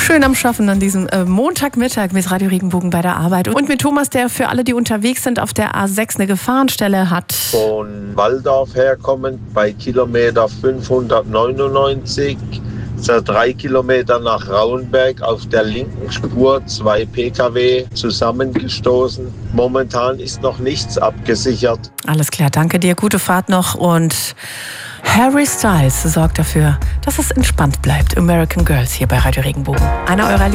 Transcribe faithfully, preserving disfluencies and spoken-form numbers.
Schön am Schaffen an diesem äh, Montagmittag mit Radio Regenbogen bei der Arbeit. Und mit Thomas, der für alle, die unterwegs sind, auf der A sechs eine Gefahrenstelle hat. Von Walldorf herkommend bei Kilometer fünfhundertneunundneunzig. So drei Kilometer nach Rauenberg auf der linken Spur zwei P K W zusammengestoßen. Momentan ist noch nichts abgesichert. Alles klar, danke dir, gute Fahrt noch. Und Harry Styles sorgt dafür, dass es entspannt bleibt. American Girls hier bei Radio Regenbogen. Einer eurer